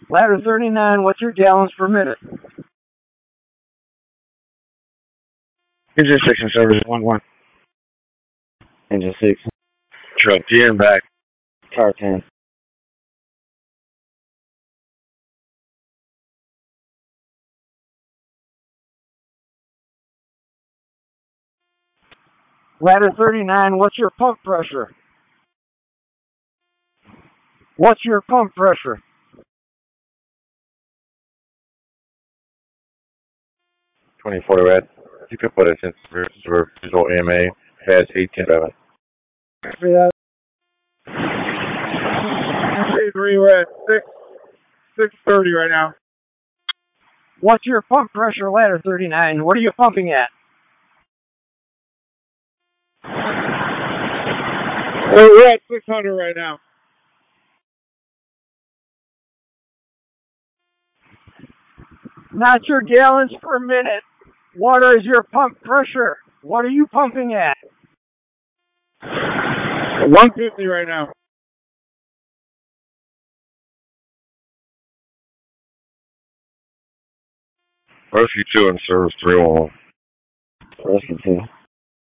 Ladder 39, what's your gallons per minute? Engine 6 in service, 1-1. Engine 6. Truck, GM back. Car 10. Ladder 39, what's your pump pressure? What's your pump pressure? 2040 red. You can put it in visual EMA, fast 18-7. Copy that. 3 red, 630 right now. What's your pump pressure, ladder 39? What are you pumping at? We're at 600 right now. Not your gallons per minute. What is your pump pressure? What are you pumping at? 150 right now. Rescue 2 in service, 311. Rescue 2.